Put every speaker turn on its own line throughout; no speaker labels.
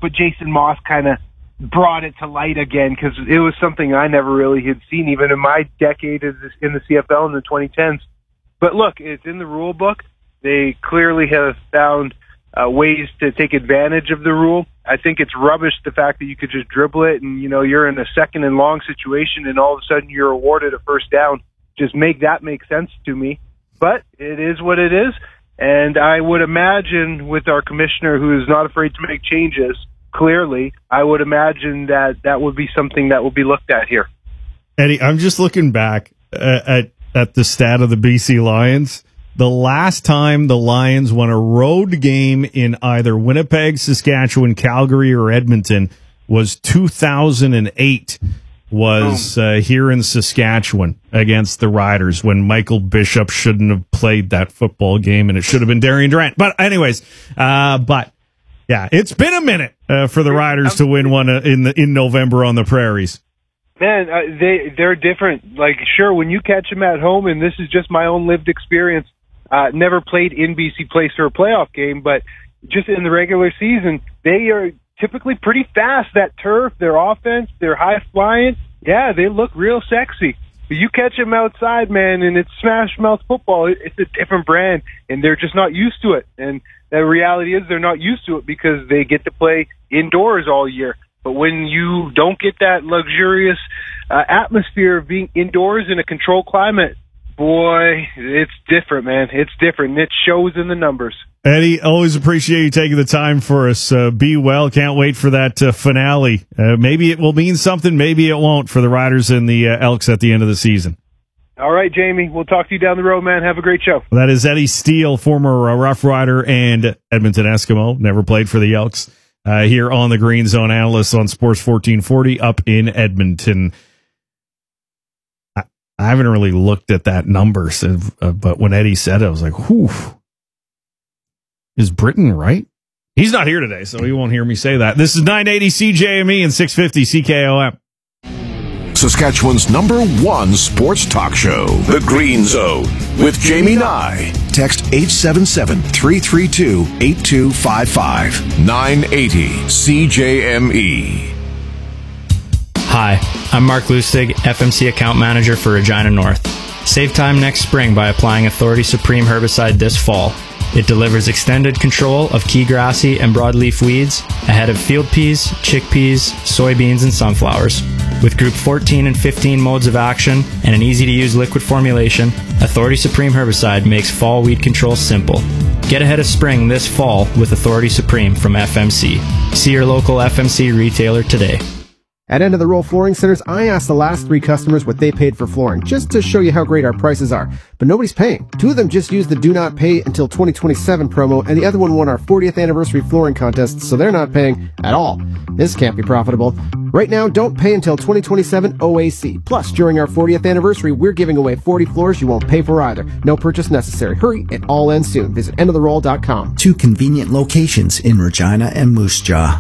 but Jason Moss kind of brought it to light again, because it was something I never really had seen, even in my decade in the CFL in the 2010s. But look, it's in the rule book. They clearly have found ways to take advantage of the rule. I think it's rubbish, the fact that you could just dribble it and, you're in a second and long situation and all of a sudden you're awarded a first down. Just make sense to me. But it is what it is. And I would imagine with our commissioner, who is not afraid to make changes, clearly, I would imagine that would be something that will be looked at here.
Eddie, I'm just looking back at the stat of the BC Lions. The last time the Lions won a road game in either Winnipeg, Saskatchewan, Calgary, or Edmonton was 2008. Was here in Saskatchewan against the Riders, when Michael Bishop shouldn't have played that football game, and it should have been Darian Durant. But anyways, yeah, it's been a minute for the Riders to win one in November on the Prairies.
Man, they're different. Like, sure, when you catch them at home, and this is just my own lived experience, never played in BC Place for a playoff game, but just in the regular season, they are typically pretty fast. That turf, their offense, they're high flying. Yeah, they look real sexy. But you catch them outside, man, and it's smash mouth football. It's a different brand, and they're just not used to it. And the reality is they're not used to it because they get to play indoors all year. But when you don't get that luxurious atmosphere of being indoors in a controlled climate, boy, it's different, man. It's different, and it shows in the numbers.
Eddie, always appreciate you taking the time for us. Be well. Can't wait for that finale. Maybe it will mean something. Maybe it won't for the Riders and the Elks at the end of the season.
All right, Jamie. We'll talk to you down the road, man. Have a great show.
That is Eddie Steele, former Rough Rider and Edmonton Eskimo. Never played for the Elks. Here on the Green Zone, analyst on Sports 1440 up in Edmonton. I haven't really looked at that number, but when Eddie said it, I was like, whew. Is Britain right? He's not here today, so he won't hear me say that. This is 980 CJME and 650 CKOM.
Saskatchewan's #1 sports talk show, The Green Zone, with Jamie Nye. Text 877-332-8255. 980 CJME.
Hi, I'm Mark Lustig, FMC Account Manager for Regina North. Save time next spring by applying Authority Supreme herbicide this fall. It delivers extended control of key grassy and broadleaf weeds ahead of field peas, chickpeas, soybeans, and sunflowers. With Group 14 and 15 modes of action and an easy-to-use liquid formulation, Authority Supreme herbicide makes fall weed control simple. Get ahead of spring this fall with Authority Supreme from FMC. See your local FMC retailer today.
At End of the Roll Flooring Centers, I asked the last 3 customers what they paid for flooring, just to show you how great our prices are. But nobody's paying. 2 of them just used the Do Not Pay Until 2027 promo, and the other one won our 40th anniversary flooring contest, so they're not paying at all. This can't be profitable. Right now, don't pay until 2027 OAC. Plus, during our 40th anniversary, we're giving away 40 floors you won't pay for either. No purchase necessary. Hurry, it all ends soon. Visit endoftheroll.com.
2 convenient locations in Regina and Moose Jaw.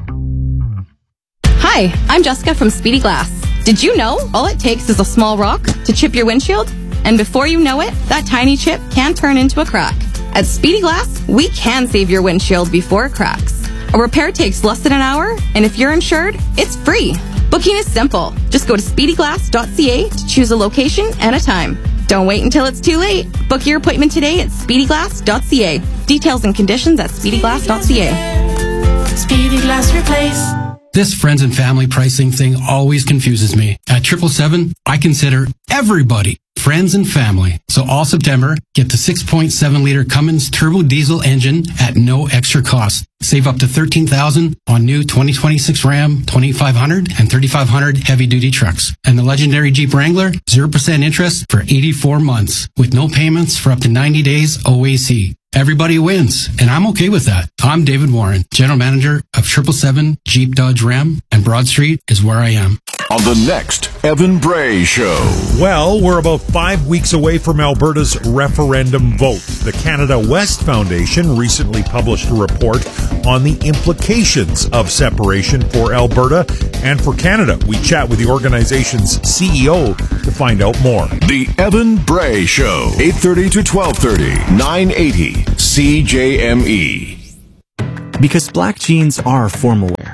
Hi, I'm Jessica from Speedy Glass. Did you know all it takes is a small rock to chip your windshield? And before you know it, that tiny chip can turn into a crack. At Speedy Glass, we can save your windshield before it cracks. A repair takes less than an hour, and if you're insured, it's free. Booking is simple. Just go to speedyglass.ca to choose a location and a time. Don't wait until it's too late. Book your appointment today at speedyglass.ca. Details and conditions at speedyglass.ca.
Speedy Glass Replace. This friends and family pricing thing always confuses me. At 777, I consider everybody friends and family. So all September, get the 6.7-liter Cummins turbo diesel engine at no extra cost. Save up to $13,000 on new 2026 Ram 2500 and 3500 heavy-duty trucks. And the legendary Jeep Wrangler, 0% interest for 84 months with no payments for up to 90 days OAC. Everybody wins, and I'm okay with that. I'm David Warren, General Manager of 777 Jeep Dodge Ram, and Broad Street is where I am.
On the next Evan Bray Show.
Well, we're about 5 weeks away from Alberta's referendum vote. The Canada West Foundation recently published a report on the implications of separation for Alberta and for Canada. We chat with the organization's CEO to find out more.
The Evan Bray Show, 8:30 to 12:30, 980 CJME.
Because black jeans are formal wear,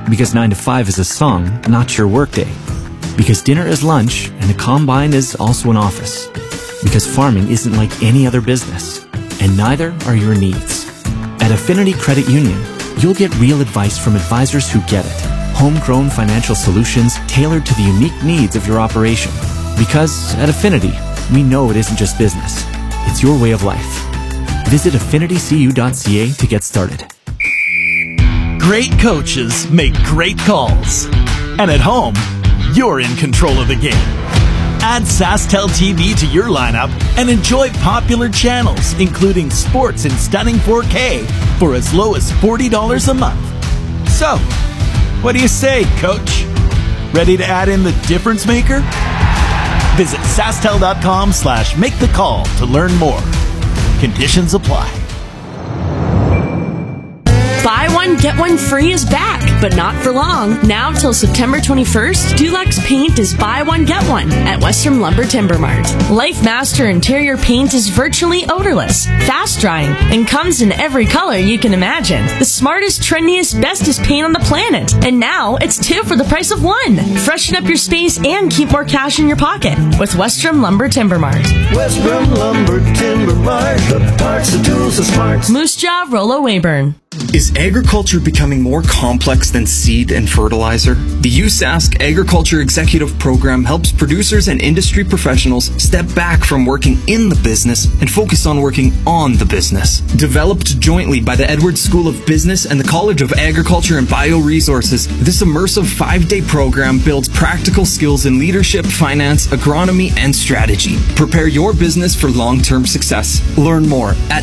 Because 9 to 5 is a song, not your workday. Because dinner is lunch, and a combine is also an office. Because farming isn't like any other business, and neither are your needs. At Affinity Credit Union, you'll get real advice from advisors who get it. Homegrown financial solutions tailored to the unique needs of your operation. Because at Affinity, we know it isn't just business. It's your way of life. Visit affinitycu.ca to get started.
Great coaches make great calls. And at home, you're in control of the game. Add SaskTel TV to your lineup and enjoy popular channels, including sports in stunning 4K for as low as $40 a month. So, what do you say, Coach? Ready to add in the difference maker? Visit SaskTel.com/make-the-call to learn more. Conditions apply.
Buy one, get one free is back, but not for long. Now till September 21st, Dulux Paint is buy one, get one at Western Lumber Timber Mart. Life Master interior paint is virtually odorless, fast drying, and comes in every color you can imagine. The smartest, trendiest, bestest paint on the planet. And now it's 2 for the price of 1. Freshen up your space and keep more cash in your pocket with Western Lumber Timber Mart.
Western Lumber Timber Mart, the parts, the tools, the smarts.
Moose Jaw, Rollo Weyburn.
Is agriculture becoming more complex than seed and fertilizer? The USask Agriculture Executive Program helps producers and industry professionals step back from working in the business and focus on working on the business. Developed jointly by the Edwards School of Business and the College of Agriculture and Bioresources, this immersive 5-day program builds practical skills in leadership, finance, agronomy, and strategy. Prepare your business for long-term success. Learn more at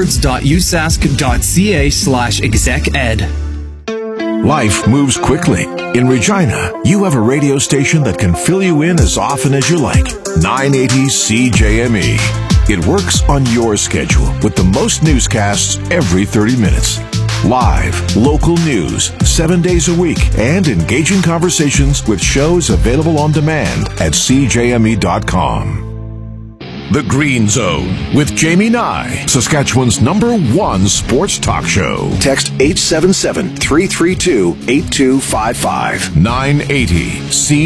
edwards.usask.ca/exec-ed.
Life moves quickly. In Regina, you have a radio station that can fill you in as often as you like. 980 CJME. It works on your schedule with the most newscasts every 30 minutes. Live, local news, 7 days a week, and engaging conversations with shows available on demand at CJME.com. The Green Zone with Jamie Nye, Saskatchewan's #1 sports talk show. Text 877-332-8255. 980 CJME.